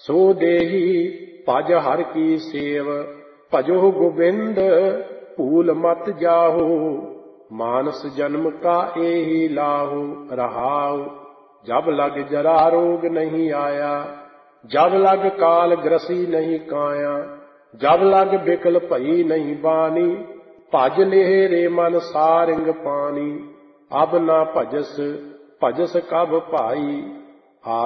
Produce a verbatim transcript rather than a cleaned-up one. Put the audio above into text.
सो देही भज हर की सेव, भजो गोबिंद भूल मत जाहो। मानस जन्म का एही लाहो, रहाओ जब लग जरा रोग नहीं आया। जब लग काल ग्रसी नहीं काया, जब लग बिकल भई नहीं बानी। भज लेह रे मन सारिंग पानी, अब ना भजस भजस कब भाई।